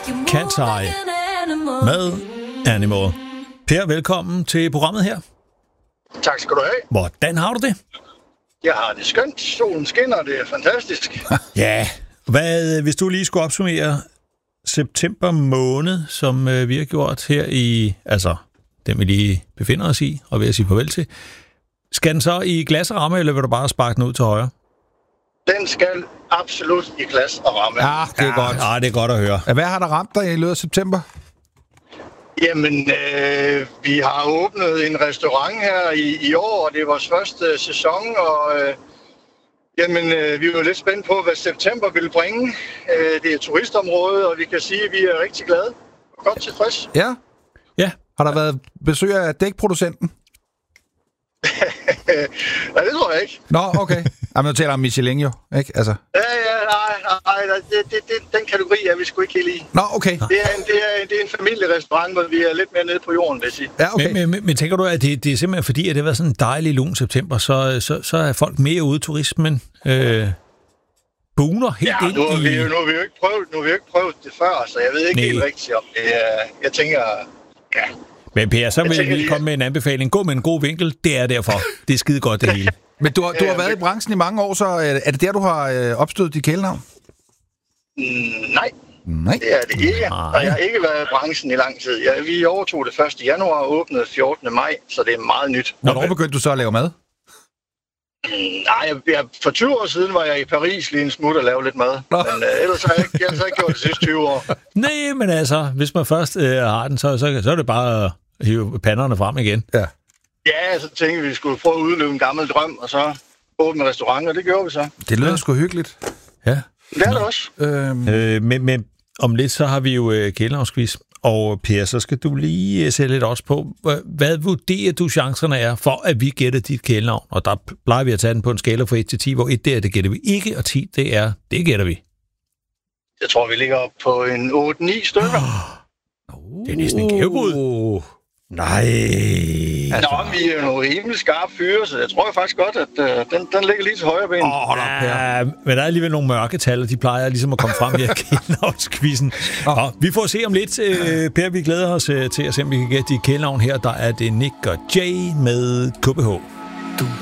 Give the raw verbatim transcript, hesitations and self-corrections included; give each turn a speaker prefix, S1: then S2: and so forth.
S1: Cat's Eye med Animal. Per, velkommen til programmet her.
S2: Tak skal du have.
S1: Hvordan har du det?
S2: Jeg har det skønt. Solen skinner, det er fantastisk.
S1: Ja. Hvad, hvis du lige skulle opsummere september måned, som øh, vi har gjort her i, altså den vi lige befinder os i, og ved at sige farvel til, skal den så i glas og ramme, eller vil du bare sparke den ud til højre?
S2: Den skal absolut i glas og ramme.
S3: Ja, det er ja, godt.
S1: Ja, det er godt at høre.
S3: Hvad har der ramt dig i løbet af september?
S2: Jamen, øh, vi har åbnet en restaurant her i, i år, og det er vores første sæson, og øh, jamen, øh, vi er jo lidt spændt på, hvad september vil bringe. Øh, det er et turistområde, og vi kan sige, at vi er rigtig glade og godt tilfreds.
S3: Ja?
S1: Ja.
S3: Har der været besøg af dækproducenten?
S2: Nej, det tror jeg ikke.
S3: Nå, okay. Jamen, nu taler om Michelin jo, ikke? Altså.
S2: Ja, ja, nej, nej, det, det, det, den kategori er vi sgu ikke helt i.
S3: Nå, okay.
S2: Det er en, det er, det er en familierestaurant, hvor vi er lidt mere nede på jorden, vil jeg sige.
S3: Ja, okay.
S1: Men, men, men tænker du, at det, det er simpelthen fordi, at det har været sådan en dejlig lun september, så, så, så er folk mere ude i turismen? Øh, buner helt
S2: ja,
S1: ind
S2: nu har vi
S1: i...
S2: jo, nu har vi jo ikke prøvet, nu har vi jo ikke prøvet det før, så jeg ved ikke Nej. helt rigtigt om det. Jeg tænker, ja...
S1: Men Per, så vil vi
S2: lige...
S1: komme med en anbefaling. Gå med en god vinkel, det er derfor. Det er skide godt, det hele.
S3: Men du har, du har været i branchen i mange år, så er det der, du har øh, opstået dit kælenavn?
S2: Mm, nej,
S3: nej,
S2: det er det ikke. Nej. Og jeg har ikke været i branchen i lang tid. Jeg, vi overtog det første januar og åbnede fjortende maj, så det er meget nyt.
S3: Hvornår begyndte du så at lave mad?
S2: Mm, nej, jeg, jeg, for tyve år siden var jeg i Paris lige en smut og lavede lidt mad. Nå. Men øh, ellers har jeg ikke, jeg har ikke gjort det sidste tyve år.
S1: Nej, men altså, hvis man først øh, har den, så, så, så er det bare at hive panderne frem igen.
S3: Ja.
S2: Ja, så tænkte vi, at vi skulle prøve at udleve en gammel drøm, og så åbne restauranter, det gjorde vi så.
S3: Det lyder ja. sgu hyggeligt.
S1: Ja.
S2: Det er det også.
S3: Øhm.
S1: Øh, men, men om lidt, så har vi jo øh, kælenavnsquiz. Og Per, så skal du lige øh, sætte lidt også på, hvad vurderer du chancerne er for, at vi gætter dit kælenavn? Og der plejer vi at tage den på en skala fra et til ti, hvor et det er, det gætter vi ikke, og ti det er, det gætter vi.
S2: Jeg tror, vi ligger op på en otte ni stykker.
S1: Oh. Det er næsten en gavebud. Nej.
S2: Altså, Nå, vi er jo rimelig skarpe fyre, så jeg tror faktisk godt, at uh, den, den ligger lige til højre ben.
S1: Åh, oh, hold op, ja, men der er alligevel nogle mørketal, og de plejer ligesom at komme frem via kælenavnskvisten. Oh. Vi får se om lidt, uh, Per, vi glæder os uh, til at se, om vi kan gætte dit kælenavn her. Der er det Nick og Jay med K B H.